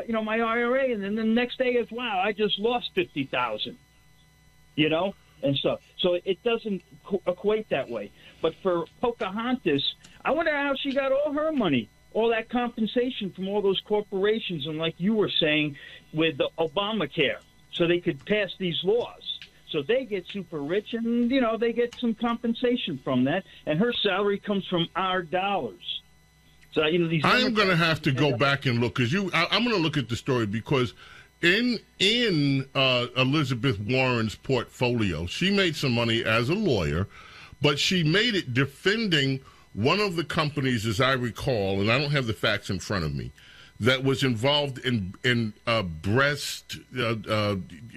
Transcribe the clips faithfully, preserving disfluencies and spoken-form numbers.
you know, my I R A, and then the next day is, wow, I just lost fifty thousand dollars, you know, and stuff. So it doesn't co- equate that way. But for Pocahontas, I wonder how she got all her money, all that compensation from all those corporations, and like you were saying, with the Obamacare, so they could pass these laws. So they get super rich, and, you know, they get some compensation from that, and her salary comes from our dollars. So, you know, these I'm going to have to go back and look, because you. I, I'm going to look at the story, because in in uh, Elizabeth Warren's portfolio, she made some money as a lawyer, but she made it defending one of the companies, as I recall, and I don't have the facts in front of me, that was involved in in uh, breast uh, uh,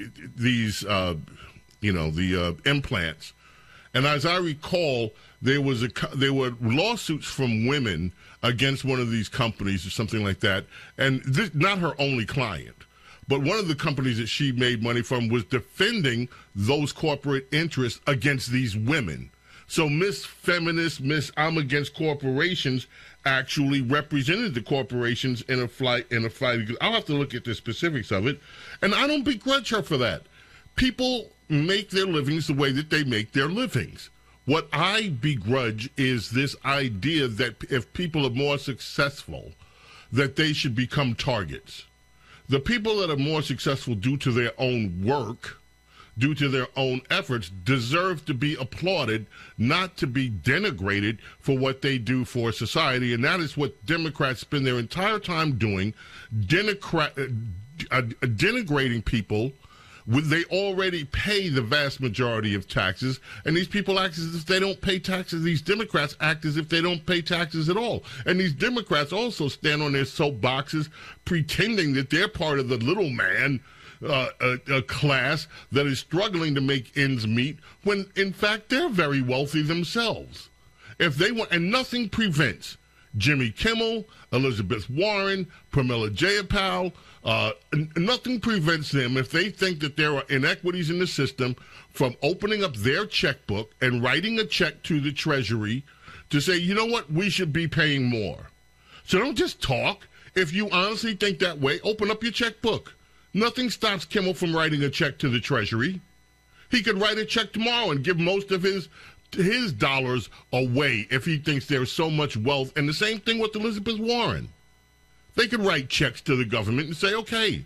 these uh, you know the uh, implants. And as I recall, there was a there were lawsuits from women against one of these companies or something like that. And this, not her only client, but one of the companies that she made money from was defending those corporate interests against these women. So Miss Feminist, Miss I'm Against Corporations actually represented the corporations in a flight in a fight. I'll have to look at the specifics of it, and I don't begrudge her for that. People make their livings the way that they make their livings. What I begrudge is this idea that if people are more successful, that they should become targets. The people that are more successful due to their own work, due to their own efforts, deserve to be applauded, not to be denigrated for what they do for society. And that is what Democrats spend their entire time doing, denigrat, uh, uh, denigrating people. They already pay the vast majority of taxes, and these people act as if they don't pay taxes. These Democrats act as if they don't pay taxes at all. And these Democrats also stand on their soapboxes pretending that they're part of the little man uh, a, a class that is struggling to make ends meet, when, in fact, they're very wealthy themselves. If they want, and nothing prevents Jimmy Kimmel, Elizabeth Warren, Pramila Jayapal, uh, n- nothing prevents them, if they think that there are inequities in the system, from opening up their checkbook and writing a check to the Treasury to say, you know what, we should be paying more. So don't just talk. If you honestly think that way, open up your checkbook. Nothing stops Kimmel from writing a check to the Treasury. He could write a check tomorrow and give most of his his dollars away if he thinks there's so much wealth. And the same thing with Elizabeth Warren. They could write checks to the government and say, okay,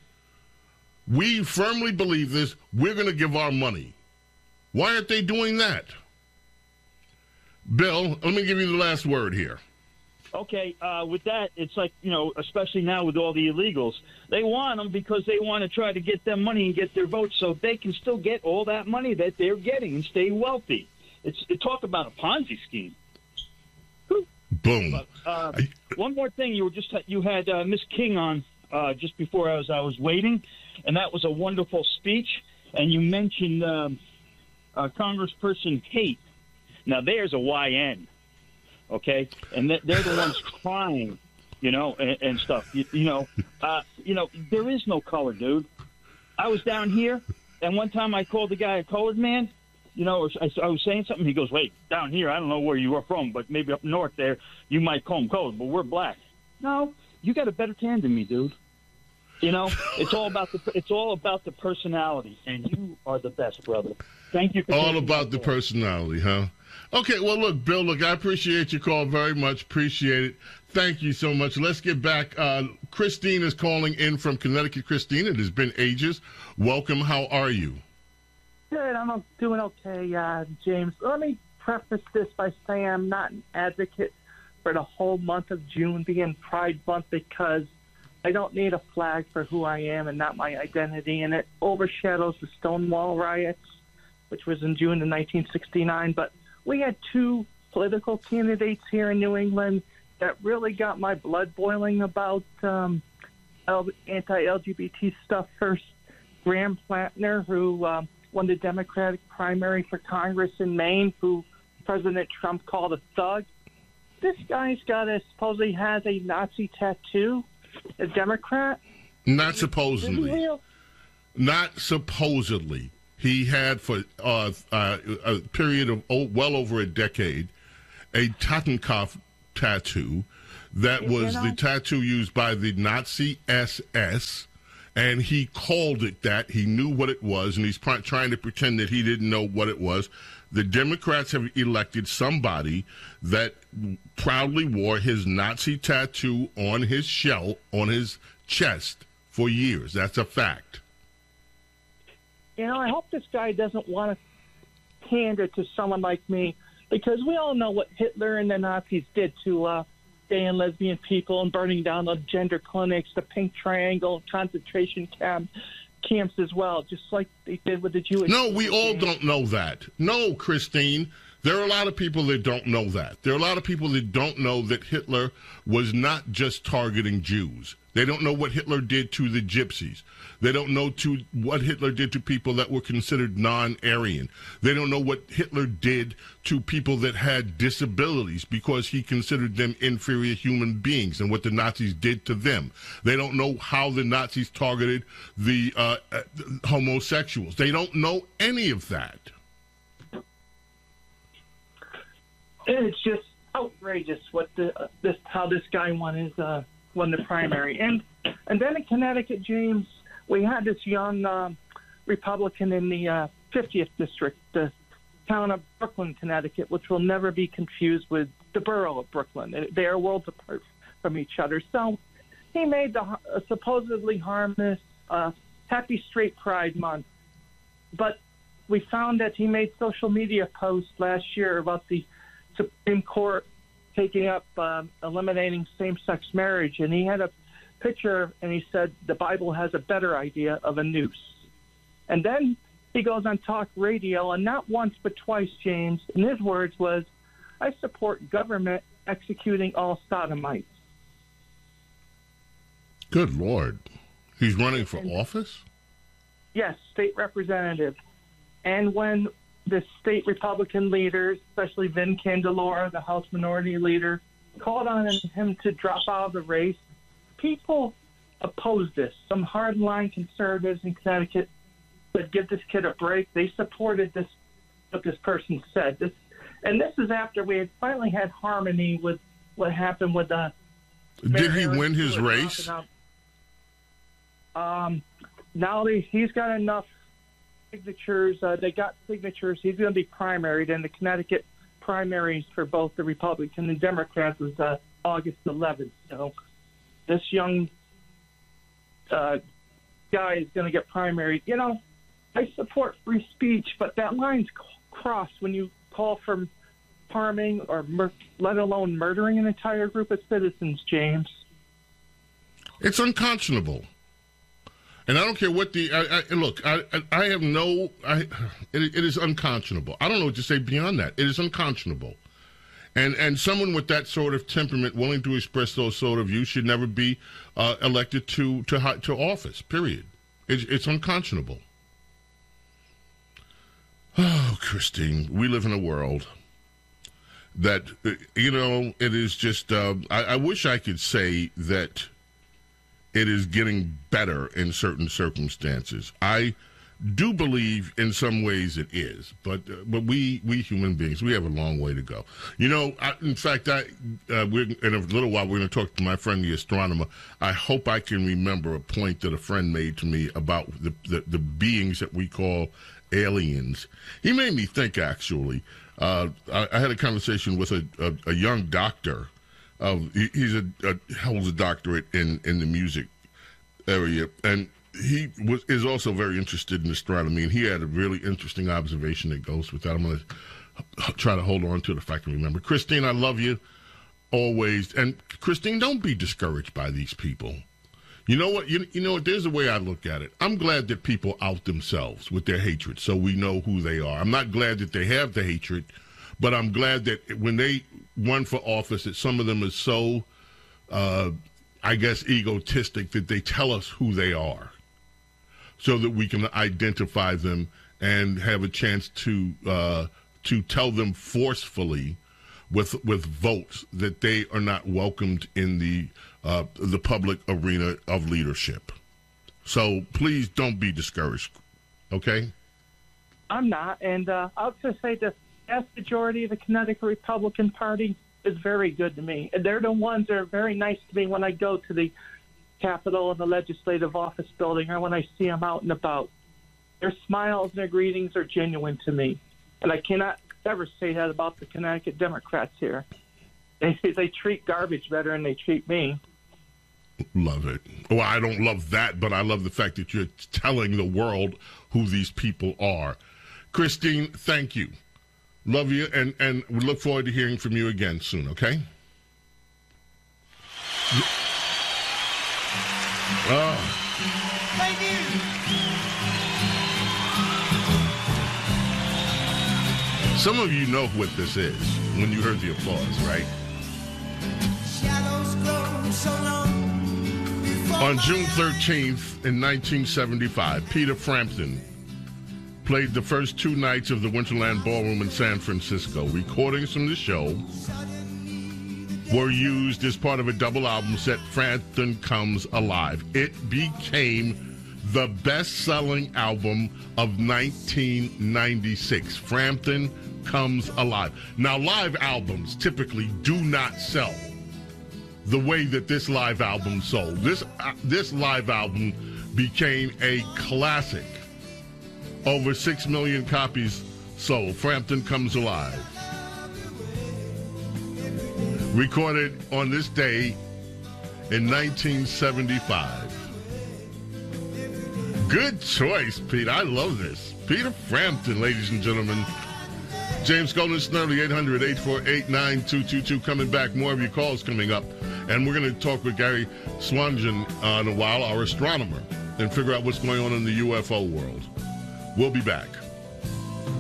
we firmly believe this, we're going to give our money. Why aren't they doing that? Bill, let me give you the last word here. Okay, uh, with that, it's like, you know, especially now with all the illegals, they want them because they want to try to get them money and get their votes so they can still get all that money that they're getting and stay wealthy. It's it, talk about a Ponzi scheme. Boom. But, uh, I, one more thing, you were just you had uh, Miss King on uh, just before I was I was waiting, and that was a wonderful speech. And you mentioned um, uh, Congressperson Haight. Now there's a Y N, okay, and th- they're the ones crying, you know, and, and stuff. You, you know, uh, you know, there is no color, dude. I was down here, and one time I called the guy a colored man. You know, or I, I was saying something. He goes, wait, down here, I don't know where you are from, but maybe up north there, you might call them colored, but we're black. No, you got a better tan than me, dude. You know, it's all about the it's all about the personality, and you are the best, brother. Thank you for all about the personality, huh? Okay, well, look, Bill, look, I appreciate your call very much. Appreciate it. Thank you so much. Let's get back. Uh, Christine is calling in from Connecticut. Christine, it has been ages. Welcome. How are you? Good. I'm doing okay, uh, James. Let me preface this by saying I'm not an advocate for the whole month of June being Pride Month, because I don't need a flag for who I am and not my identity, and it overshadows the Stonewall riots, which was in June of nineteen sixty-nine. But we had two political candidates here in New England that really got my blood boiling about um, anti-L G B T stuff. First, Graham Plantner, who um, won the Democratic primary for Congress in Maine, who President Trump called a thug. This guy's got a, supposedly has a Nazi tattoo, a Democrat. Not supposedly. Not supposedly. He had for uh, uh, a period of oh, well over a decade a Totenkopf tattoo that You was know? the tattoo used by the Nazi S S, and he called it that. He knew what it was, and he's pr- trying to pretend that he didn't know what it was. The Democrats have elected somebody that proudly wore his Nazi tattoo on his shell, on his chest for years. That's a fact. You know, I hope this guy doesn't want to hand it to someone like me, because we all know what Hitler and the Nazis did to uh, gay and lesbian people, and burning down the gender clinics, the Pink Triangle, concentration camp, camps as well, just like they did with the Jewish. No, we all people. don't know that. No, Christine. There are a lot of people that don't know that. There are a lot of people that don't know that Hitler was not just targeting Jews. They don't know what Hitler did to the gypsies. They don't know to what Hitler did to people that were considered non-Aryan. They don't know what Hitler did to people that had disabilities because he considered them inferior human beings, and what the Nazis did to them. They don't know how the Nazis targeted the uh, uh, homosexuals. They don't know any of that. It's just outrageous what the uh, this how this guy won his uh, won the primary, and and then in Connecticut, James, we had this young um, Republican in the uh, fiftieth district, the town of Brooklyn, Connecticut, which will never be confused with the borough of Brooklyn. They are worlds apart from each other. So he made the uh, supposedly harmless uh, Happy Straight Pride Month, but we found that he made social media posts last year about the Supreme Court taking up um, eliminating same-sex marriage, and he had a picture, and he said the Bible has a better idea of a noose. And then he goes on talk radio, and not once but twice, James, and his words was, I support government executing all sodomites. Good Lord. He's running for office? Yes, state representative. And when the state Republican leaders, especially Vin Candelora, the House Minority Leader, called on him to drop out of the race, people opposed this. Some hardline conservatives in Connecticut said, give this kid a break. They supported this, what this person said. This, and this is after we had finally had harmony with what happened with the... Did he win his race? Um, now they, he's got enough signatures. Uh, they got signatures. He's going to be primaried, and the Connecticut primaries for both the Republican and Democrats is uh, August eleventh. So this young uh, guy is going to get primaried. You know, I support free speech, but that line's crossed when you call for harming or mur- let alone murdering an entire group of citizens, James. It's unconscionable. And I don't care what the I, I, look. I I have no. I it, it is unconscionable. I don't know what to say beyond that. It is unconscionable, and and someone with that sort of temperament, willing to express those sort of views, should never be uh, elected to to to office. Period. It's, it's unconscionable. Oh, Christine, we live in a world that you know. It is just. Uh, I, I wish I could say that it is getting better in certain circumstances. I do believe in some ways it is, but uh, but we we human beings, we have a long way to go. You know, I, in fact, I uh, we're, in a little while we're going to talk to my friend the astronomer. I hope I can remember a point that a friend made to me about the the, the beings that we call aliens. He made me think, actually. Uh, I, I had a conversation with a, a, a young doctor. Uh, he, he's a, a holds a doctorate in, in the music area, and he was is also very interested in astronomy. And he had a really interesting observation that goes with that. I'm going to try to hold on to it if I can remember. Christine, I love you always, and Christine, don't be discouraged by these people. You know what? You, you know what? There's a way I look at it. I'm glad that people out themselves with their hatred, so we know who they are. I'm not glad that they have the hatred, but I'm glad that when they run for office, that some of them are so, uh, I guess, egotistic that they tell us who they are so that we can identify them and have a chance to uh, to tell them forcefully with with votes that they are not welcomed in the uh, the public arena of leadership. So please don't be discouraged, okay? I'm not, and uh, I'll just say the vast majority of the Connecticut Republican Party is very good to me. And they're the ones that are very nice to me when I go to the Capitol and the Legislative Office building or when I see them out and about. Their smiles and their greetings are genuine to me. And I cannot ever say that about the Connecticut Democrats here. They, they treat garbage better than they treat me. Love it. Well, I don't love that, but I love the fact that you're telling the world who these people are. Christine, thank you. Love you, and, and we look forward to hearing from you again soon, okay? Oh. Thank you. Some of you know what this is when you heard the applause, right? Shadows grow so long before On June thirteenth in nineteen seventy-five, Peter Frampton played the first two nights of the Winterland Ballroom in San Francisco. Recordings from the show were used as part of a double album set, Frampton Comes Alive. It became the best-selling album of nineteen ninety-six. Frampton Comes Alive. Now, live albums typically do not sell the way that this live album sold. This uh, this live album became a classic. Over six million copies sold. Frampton Comes Alive. Recorded on this day in nineteen seventy-five. Good choice, Pete. I love this. Peter Frampton, ladies and gentlemen. James Golden Snurley, eight hundred, eight four eight, nine two two two. Coming back, more of your calls coming up. And we're going to talk with Gary Swangen uh, in a while, our astronomer, and figure out what's going on in the U F O world. We'll be back.